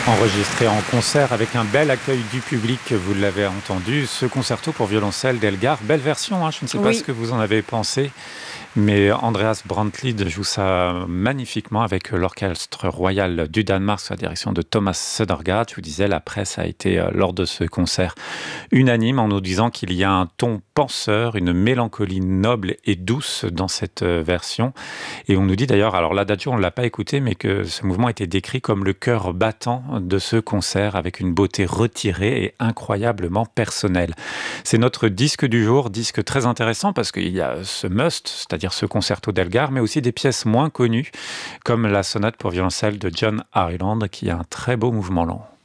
Enregistré en concert avec un bel accueil du public, vous l'avez entendu, ce concerto pour violoncelle d'Elgar, belle version, hein, je ne sais pas ce Oui, que vous en avez pensé, mais Andreas Brantelid joue ça magnifiquement avec l'Orchestre Royal du Danemark sous la direction de Thomas Søndergaard. Je vous disais, la presse a été, lors de ce concert, unanime en nous disant qu'il y a un ton penseur, une mélancolie noble et douce dans cette version. Et on nous dit d'ailleurs, alors l'adagio on ne l'a pas écouté, mais que ce mouvement était décrit comme le cœur battant de ce concert avec une beauté retirée et incroyablement personnelle. C'est notre disque du jour, disque très intéressant parce qu'il y a ce must, c'est-à-dire ce concerto d'Elgar, mais aussi des pièces moins connues comme la sonate pour violoncelle de John Harland qui a un très beau mouvement lent.